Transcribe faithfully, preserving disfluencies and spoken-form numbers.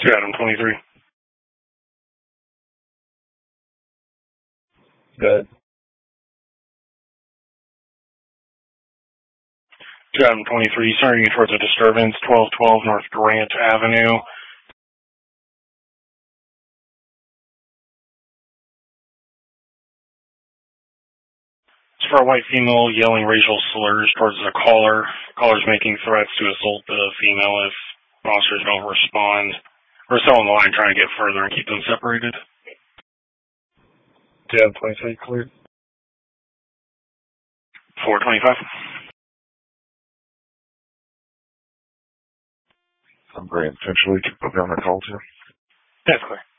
two Adam twenty-three. Good. two Adam twenty-three, starting towards a disturbance, twelve twelve North Grant Avenue. It's for a white female yelling racial slurs towards the caller. Caller's making threats to assault the female if officers don't respond. We're still on the line trying to get further and keep them separated. two Adam twenty-three, cleared. four twenty-five. I'm great. Potentially, put me on the call too. That's clear.